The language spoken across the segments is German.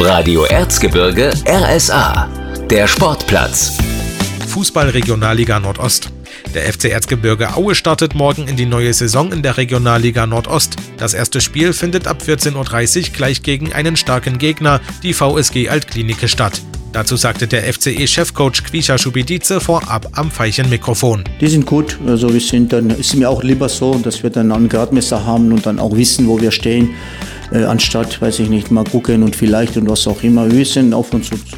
Radio Erzgebirge RSA, der Sportplatz. Fußball-Regionalliga Nordost. Der FC Erzgebirge Aue startet morgen in die neue Saison in der Regionalliga Nordost. Das erste Spiel findet ab 14:30 Uhr gleich gegen einen starken Gegner, die VSG Altklinike, statt. Dazu sagte der FCE-Chefcoach Quisha Schubidice vorab am Veilchen-Mikrofon. Die sind gut, also ist mir auch lieber so, dass wir dann einen Gradmesser haben und dann auch wissen, wo wir stehen, anstatt, mal gucken und vielleicht und was auch immer. Wir wissen, auf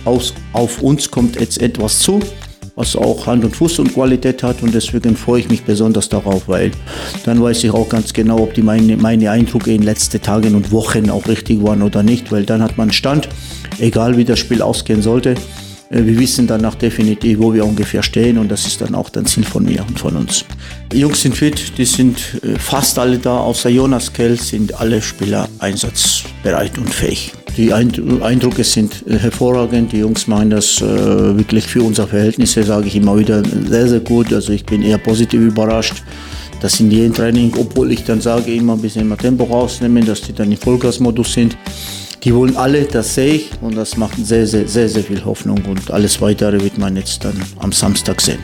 uns kommt jetzt etwas zu, was auch Hand und Fuß und Qualität hat, und deswegen freue ich mich besonders darauf, weil dann weiß ich auch ganz genau, ob meine Eindrücke in den letzten Tagen und Wochen auch richtig waren oder nicht, weil dann hat man Stand, egal wie das Spiel ausgehen sollte. Wir wissen danach definitiv, wo wir ungefähr stehen, und das ist dann auch das Ziel von mir und von uns. Die Jungs sind fit, die sind fast alle da, außer Jonas Kell sind alle Spieler einsatzbereit und fähig. Die Eindrücke sind hervorragend, die Jungs machen das wirklich für unsere Verhältnisse, sage ich immer wieder, sehr, sehr gut. Also ich bin eher positiv überrascht, dass in jedem Training, obwohl ich dann sage, immer ein bisschen mehr Tempo rausnehmen, dass die dann im Vollgasmodus sind. Die wollen alle, das sehe ich, und das macht sehr, sehr, sehr, sehr viel Hoffnung, und alles Weitere wird man jetzt dann am Samstag sehen.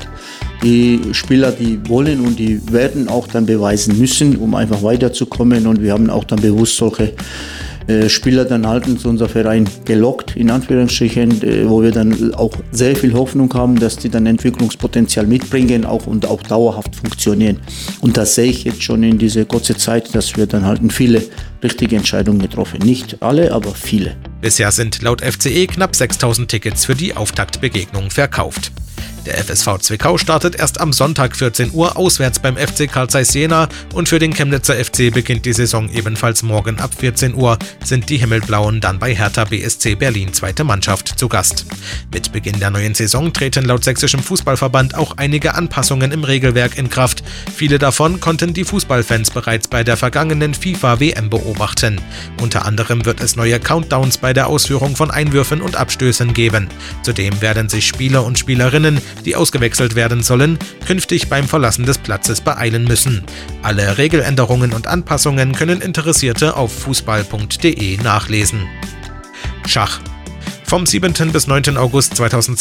Die Spieler, die wollen und die werden auch dann beweisen müssen, um einfach weiterzukommen, und wir haben auch dann bewusst solche Spieler dann halten zu unserem Verein gelockt, in Anführungsstrichen, wo wir dann auch sehr viel Hoffnung haben, dass die dann Entwicklungspotenzial mitbringen und auch dauerhaft funktionieren. Und das sehe ich jetzt schon in dieser kurzen Zeit, dass wir dann viele richtige Entscheidungen getroffen. Nicht alle, aber viele. Bisher sind laut FCE knapp 6.000 Tickets für die Auftaktbegegnung verkauft. Der FSV Zwickau startet erst am Sonntag 14 Uhr auswärts beim FC Carl Zeiss Jena, und für den Chemnitzer FC beginnt die Saison ebenfalls morgen ab 14 Uhr, sind die Himmelblauen dann bei Hertha BSC Berlin 2. Mannschaft zu Gast. Mit Beginn der neuen Saison treten laut Sächsischem Fußballverband auch einige Anpassungen im Regelwerk in Kraft. Viele davon konnten die Fußballfans bereits bei der vergangenen FIFA-WM beobachten. Unter anderem wird es neue Countdowns bei der Ausführung von Einwürfen und Abstößen geben. Zudem werden sich Spieler und Spielerinnen, die ausgewechselt werden sollen, künftig beim Verlassen des Platzes beeilen müssen. Alle Regeländerungen und Anpassungen können Interessierte auf fußball.de nachlesen. Schach. Vom 7. bis 9. August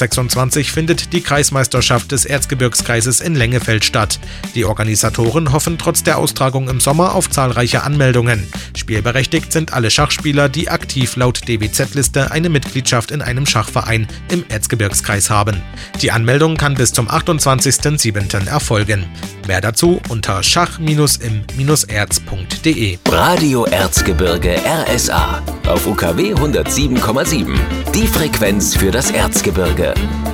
2026 findet die Kreismeisterschaft des Erzgebirgskreises in Lengefeld statt. Die Organisatoren hoffen trotz der Austragung im Sommer auf zahlreiche Anmeldungen. Spielberechtigt sind alle Schachspieler, die aktiv laut DWZ-Liste eine Mitgliedschaft in einem Schachverein im Erzgebirgskreis haben. Die Anmeldung kann bis zum 28.07. erfolgen. Mehr dazu unter schach-im-erz.de. Radio Erzgebirge RSA auf UKW 107,7. Die Frequenz für das Erzgebirge.